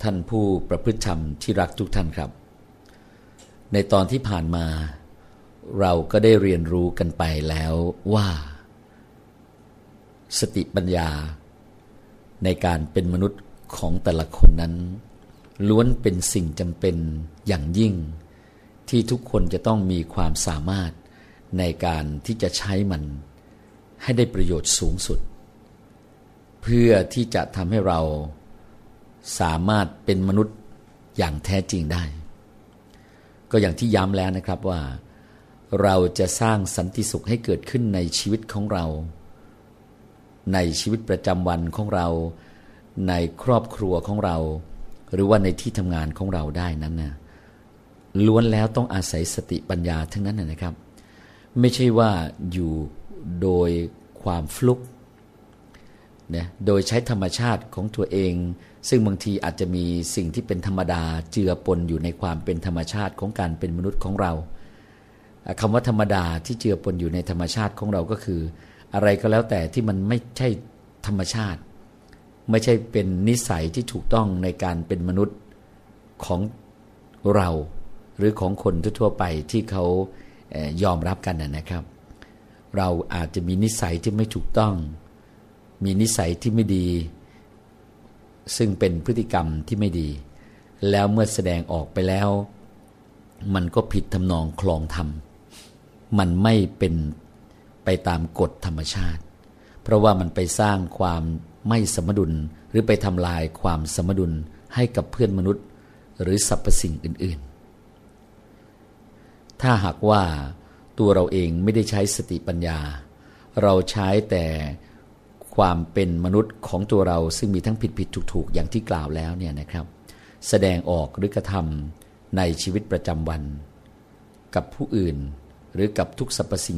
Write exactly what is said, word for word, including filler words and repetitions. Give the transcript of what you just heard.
ท่านผู้ประพฤติธรรมที่รักทุกท่านครับในตอนที่ผ่านมาเราก็ได้เรียนรู้กันไปแล้วว่าสติปัญญาในการเป็นมนุษย์ของแต่ละคนนั้นล้วนเป็นสิ่งจำเป็นอย่างยิ่งที่ทุกคนจะต้องมีความสามารถในการที่จะใช้มันให้ได้ประโยชน์สูงสุดเพื่อที่จะทำให้เราสามารถเป็นมนุษย์อย่างแท้จริงได้ก็อย่างที่ย้ำแล้วนะครับว่าเราจะสร้างสันติสุขให้เกิดขึ้นในชีวิตของเราในชีวิตประจำวันของเราในครอบครัวของเราหรือว่าในที่ทำงานของเราได้นั้นนะล้วนแล้วต้องอาศัยสติปัญญาทั้งนั้นนะครับไม่ใช่ว่าอยู่โดยความฟลุกนะโดยใช้ธรรมชาติของตัวเองซึ่งบางทีอาจจะมีสิ่งที่เป็นธรรมดาเจือปนอยู่ในความเป็นธรรมชาติของการเป็นมนุษย์ของเราคำว่าธรรมดาที่เจือปนอยู่ในธรรมชาติของเราก็คืออะไรก็แล้วแต่ที่มันไม่ใช่ธรรมชาติไม่ใช่เป็นนิสัยที่ถูกต้องในการเป็นมนุษย์ของเราหรือของคนทั่วๆไปที่เขายอมรับกันนะครับเราอาจจะมีนิสัยที่ไม่ถูกต้องมีนิสัยที่ไม่ดีซึ่งเป็นพฤติกรรมที่ไม่ดีแล้วเมื่อแสดงออกไปแล้วมันก็ผิดทำนองคลองธรรมมันไม่เป็นไปตามกฎธรรมชาติเพราะว่ามันไปสร้างความไม่สมดุลหรือไปทำลายความสมดุลให้กับเพื่อนมนุษย์หรือสรรพสิ่งอื่นๆถ้าหากว่าตัวเราเองไม่ได้ใช้สติปัญญาเราใช้แต่ความเป็นมนุษย์ของตัวเราซึ่งมีทั้งผิดผิดถูกถูกอย่างที่กล่าวแล้วเนี่ยนะครับแสดงออกหรือกระทำในชีวิตประจำวันกับผู้อื่นหรือกับทุกสรรพสิ่ง